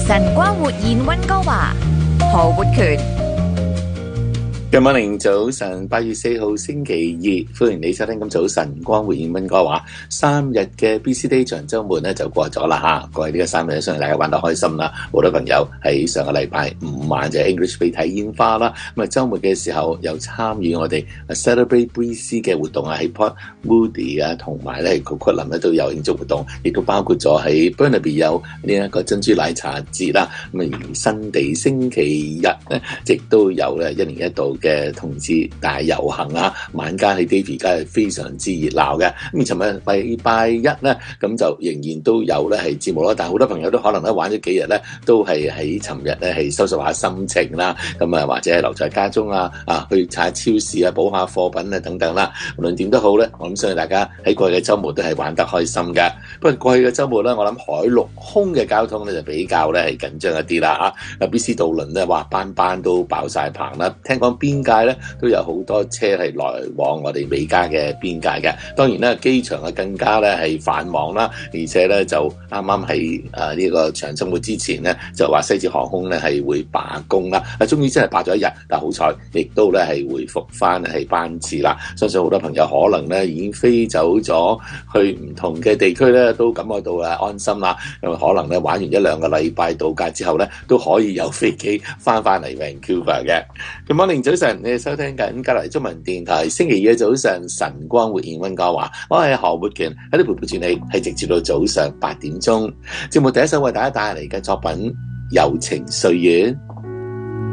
晨光活現溫哥華，何活權。 Good morning，早晨，8月4號星期二，歡迎你收聽今早晨光活現溫哥華。3日嘅 BC Day 長週末咧就過咗啦嚇，過去呢個3日相信大家玩得開心啦。好多朋友喺上個禮拜5晚就 English Bay 睇煙花啦，咁啊週末嘅時候又參與我哋 Celebrate BC 嘅活動啊，喺 Port Moody 啊同埋咧 Coquitlam 咧都有慶祝活動，亦都包括咗喺 Burnaby 有呢一個珍珠奶茶節啦。咁啊而新地星期日咧亦都有咧1年1度嘅同志大遊行啊，晚間喺 Davie 街係非常之熱鬧嘅。咁尋日禮拜一咧，咁就仍然都有咧係節目啦。但係好多朋友都可能咧玩咗幾日咧，都係喺尋日咧係收拾下心情啦。咁啊或者係留在家中啊，去下超市啊，補下貨品啊等等啦。無論點都好咧，我諗相信大家喺過去嘅週末都係玩得開心嘅。不過過去嘅週末咧，我諗海陸空嘅交通咧就比較咧係緊張一啲啦嚇。BC 渡輪咧話班都爆晒棚啦。聽講邊界咧都有好多車係來往我哋美加嘅邊界嘅，當然啦，機場啊更加咧係繁忙啦，而且咧就啱啱喺呢個長週末之前咧就話西捷航空咧係會罷工啦，終於真係罷咗一日，但好彩亦都咧係回復翻係班次啦。相信好多朋友可能咧已經飛走咗去唔同嘅地區咧，都感覺到安心啦，因為可能咧玩完1-2個禮拜度假之後咧都可以有飛機翻嚟 Vancouver 嘅。Good morning，早晨，你哋收聽緊加拿大中文電台星期二嘅早上晨光活現溫哥華，我係何活權喺度陪伴住你，係直至到早上8點鐘。節目第一首為大家帶嚟嘅作品《柔情歲月》。